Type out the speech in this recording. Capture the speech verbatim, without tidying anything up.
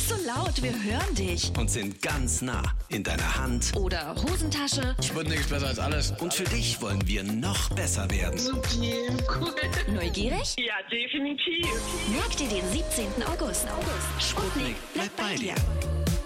nicht so laut, wir hören dich. Und sind ganz nah in deiner Hand. Oder Hosentasche. Sputnik ist besser als alles. Und für dich wollen wir noch besser werden. Supi, cool. Neugierig? Ja, definitiv. Merk dir den siebzehnten August. Sputnik bleibt bei dir.